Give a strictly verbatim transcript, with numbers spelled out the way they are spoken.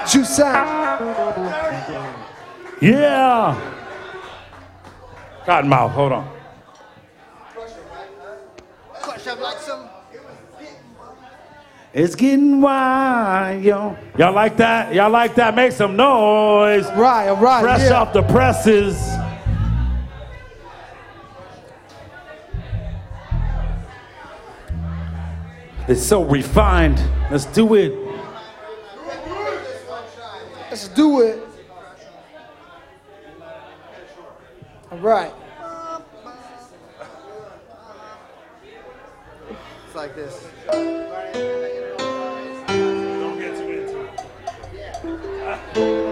Juice out. Yeah. Cottonmouth, hold on. It's getting wild, yo. Y'all like that? Y'all like that? Make some noise. Right, all right. Fresh yeah. off the presses. It's so refined. Let's do it. Let's do it. All right. It's like this. Don't get too into it.